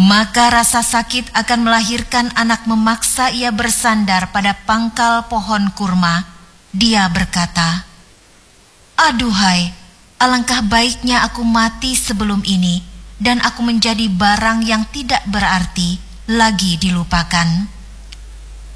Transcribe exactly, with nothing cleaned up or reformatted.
Maka rasa sakit akan melahirkan anak memaksa ia bersandar pada pangkal pohon kurma. Dia berkata, "Aduhai, alangkah baiknya aku mati sebelum ini, dan aku menjadi barang yang tidak berarti, lagi dilupakan."